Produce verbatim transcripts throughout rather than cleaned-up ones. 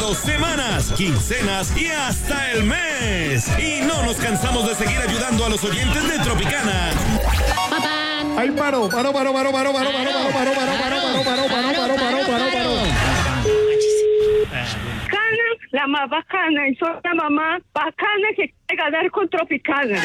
días, semanas, quincenas y hasta el mes. Y no nos cansamos de seguir ayudando a los oyentes de Tropicana. Ay, paro, paro, paro, paro, paro, paro, paro, paro, paro, paro, paro, paro, paro, paro, paro, paro, paro. Cana, la más bacana, y soy la mamá bacana que quiere ganar con Tropicana.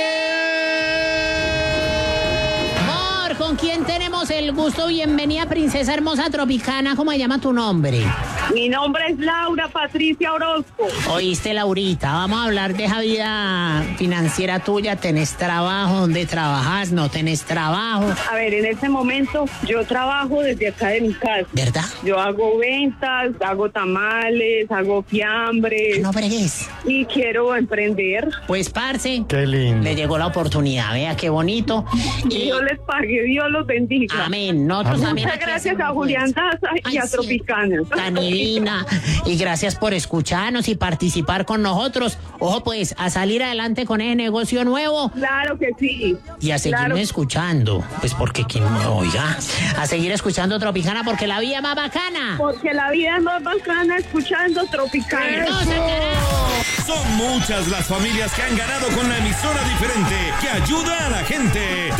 Amor, ¿con quién tenemos el gusto? Bienvenida, princesa hermosa Tropicana. ¿Cómo se llama tu nombre? Mi nombre es Laura Patricia Orozco. Oíste, Laurita, vamos a hablar de esa vida financiera tuya. ¿Tenés trabajo? ¿Dónde trabajas? ¿No tenés trabajo? A ver, en este momento yo trabajo desde acá de mi casa. ¿Verdad? Yo hago ventas, hago tamales, hago fiambres. No bregues. Y quiero emprender. Pues, parce, Qué lindo. le llegó la oportunidad. Vea qué bonito. Y Dios les pague, Dios los bendiga. amén. Nosotros también. Muchas gracias a Julián Daza y Ay, a sí. Tropicana. Tan divina. Y gracias por escucharnos y participar con nosotros. Ojo, pues, a salir adelante con ese negocio nuevo Claro que sí. y a seguirme Claro. escuchando. Pues porque quien me oiga. A seguir escuchando Tropicana porque la vida es más bacana. Porque la vida es más bacana escuchando Tropicana. ¡Hermosa, carajo! Son muchas las familias que han ganado con la emisora diferente que ayuda a la gente.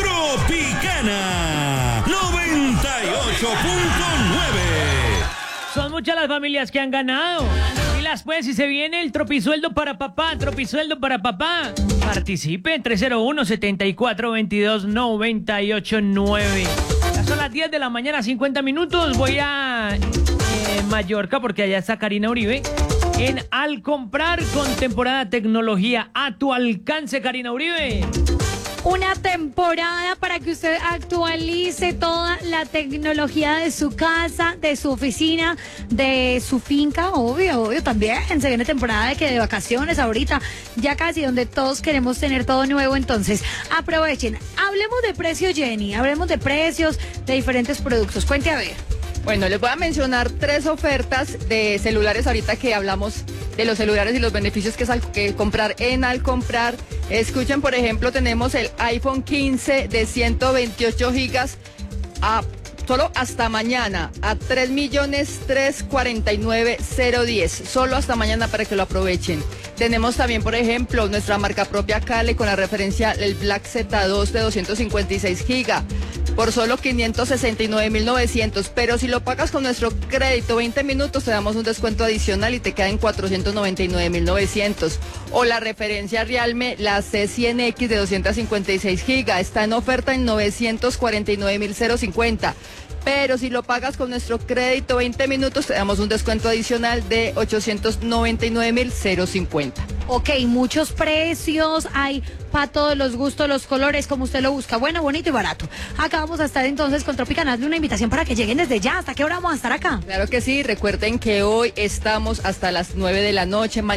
Tropicana noventa y ocho punto nueve. Son muchas las familias que han ganado. Y las pues, si se viene el tropisueldo para papá, tropisueldo para papá. Participe, tres cero uno, siete cuatro, dos dos, nueve ocho nueve. Ya son las diez de la mañana, cincuenta minutos. Voy a eh, Mallorca porque allá está Karina Uribe. En Al Comprar con temporada tecnología a tu alcance, Karina Uribe. Una temporada para que usted actualice toda la tecnología de su casa, de su oficina, de su finca, obvio, obvio también. Se viene temporada de que de vacaciones ahorita, ya casi donde todos queremos tener todo nuevo, entonces aprovechen. Hablemos de precios, Jenny, hablemos de precios de diferentes productos. Cuente a ver. Bueno, les voy a mencionar tres ofertas de celulares ahorita que hablamos de los celulares y los beneficios que es al, que comprar en Al Comprar. Escuchen, por ejemplo, tenemos el iPhone quince de ciento veintiocho gigas a solo hasta mañana a tres millones trescientos cuarenta y nueve mil diez. Solo hasta mañana para que lo aprovechen. Tenemos también, por ejemplo, nuestra marca propia Cale con la referencia el Black Z dos de doscientos cincuenta y seis gigas por solo quinientos sesenta y nueve mil novecientos. Pero si lo pagas con nuestro crédito veinte minutos, te damos un descuento adicional y te queda en cuatrocientos noventa y nueve mil novecientos. O la referencia Realme, la C cien X de doscientos cincuenta y seis gigas, está en oferta en novecientos cuarenta y nueve mil cincuenta. Pero si lo pagas con nuestro crédito veinte minutos, te damos un descuento adicional de ochocientos noventa y nueve mil cincuenta. Ok, muchos precios, hay para todos los gustos, los colores, como usted lo busca, bueno, bonito y barato. Acá vamos a estar entonces con Tropicana, hazle una invitación para que lleguen desde ya. ¿Hasta qué hora vamos a estar acá? Claro que sí, recuerden que hoy estamos hasta las nueve de la noche.